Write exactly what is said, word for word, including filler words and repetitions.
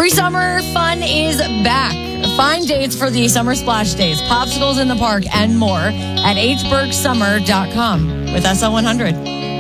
Free summer fun is back. Find dates for the Summer Splash Days, popsicles in the park, and more at h burke summer dot com with S L one hundred.